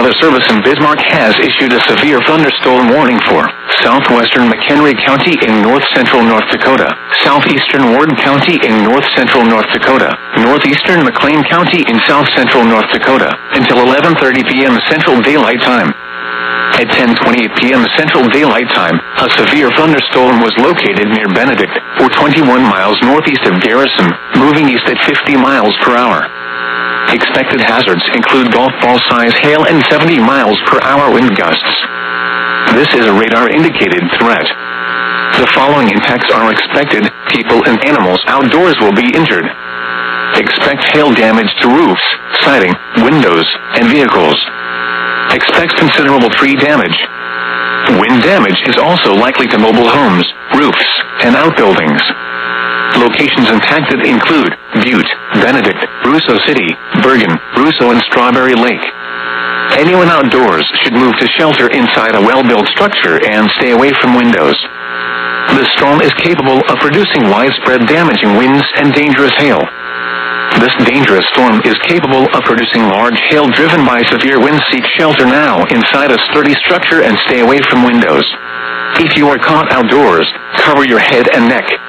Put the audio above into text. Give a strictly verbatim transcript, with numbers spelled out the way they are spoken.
Weather Service in Bismarck has issued a severe thunderstorm warning for southwestern McHenry County in north-central North Dakota, southeastern Ward County in north-central North Dakota, northeastern McLean County in south-central North Dakota, until eleven thirty p m Central Daylight Time. At ten twenty-eight p m Central Daylight Time, a severe thunderstorm was located near Benedict, or twenty-one miles northeast of Garrison, moving east at fifty miles per hour. Expected hazards include golf ball size hail and seventy miles per hour wind gusts. This is a radar-indicated threat. The following impacts are expected: people and animals outdoors will be injured. Expect hail damage to roofs, siding, windows, and vehicles. Expect considerable tree damage. Wind damage is also likely to mobile homes, roofs, and outbuildings. Locations impacted include Butte, Benedict, Russo City, Bergen, Russo, and Strawberry Lake. Anyone outdoors should move to shelter inside a well-built structure and stay away from windows. The storm is capable of producing widespread damaging winds and dangerous hail. This dangerous storm is capable of producing large hail driven by severe winds. Seek shelter now inside a sturdy structure and stay away from windows. If you are caught outdoors, cover your head and neck.